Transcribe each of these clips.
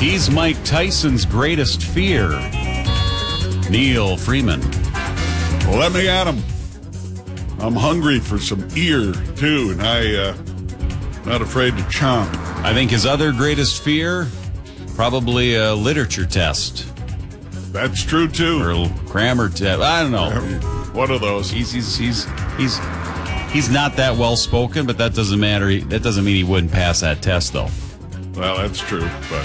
He's Mike Tyson's greatest fear. Neil Freeman. Well, let me at him. I'm hungry for some ear, too, and not afraid to chomp. I think his other greatest fear, probably a literature test. That's true, too. Or a grammar test. I don't know. What are those? He's not that well spoken, but that doesn't matter. That doesn't mean he wouldn't pass that test, though. Well, that's true,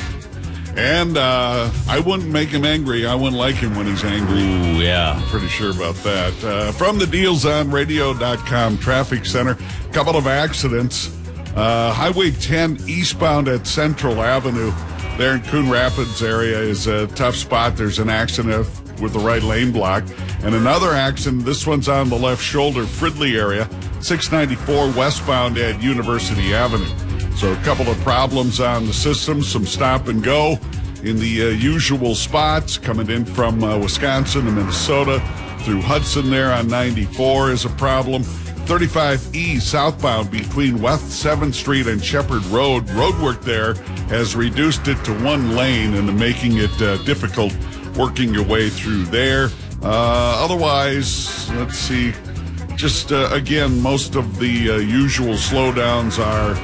And I wouldn't make him angry. I wouldn't like him when he's angry. Ooh, yeah. I'm pretty sure about that. From the DealsOnRadio.com Traffic Center, a couple of accidents. Highway 10 eastbound at Central Avenue there in Coon Rapids area is a tough spot. There's an accident with the right lane blocked. And another accident, this one's on the left shoulder, Fridley area, 694 westbound at University Avenue. So a couple of problems on the system, some stop and go in the usual spots coming in from Wisconsin to Minnesota through Hudson there on 94 is a problem. 35E southbound between West 7th Street and Shepherd Road. Roadwork there has reduced it to one lane and making it difficult working your way through there. Otherwise, let's see, just again, most of the usual slowdowns are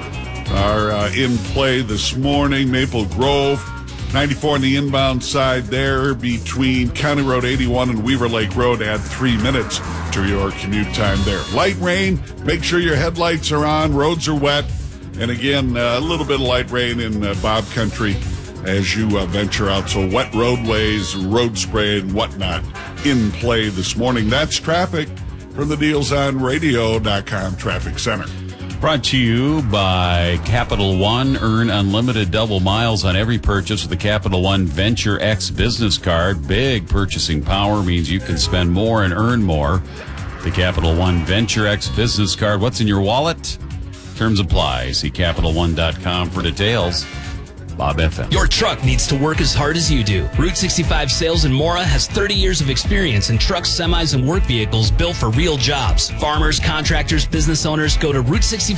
in play this morning. Maple Grove, 94 on the inbound side there between County Road 81 and Weaver Lake Road. Add 3 minutes to your commute time there. Light rain, make sure your headlights are on, roads are wet. And again, a little bit of light rain in Bob Country as you venture out. So wet roadways, road spray and whatnot in play this morning. That's traffic from the DealsOnRadio.com Traffic Center. Brought to you by Capital One. Earn unlimited double miles on every purchase with the Capital One Venture X business card. Big purchasing power means you can spend more and earn more. The Capital One Venture X business card. What's in your wallet? Terms apply. See CapitalOne.com for details. Bob FM. Your truck needs to work as hard as you do. Route 65 Sales in Mora has 30 years of experience in trucks, semis, and work vehicles built for real jobs. Farmers, contractors, business owners, go to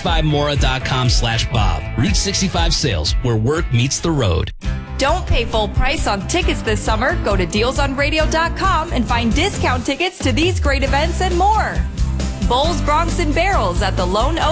Route65Mora.com/Bob. Route 65 Sales, where work meets the road. Don't pay full price on tickets this summer. Go to DealsOnRadio.com and find discount tickets to these great events and more. Bulls, Bronx, and Barrels at the Lone Oak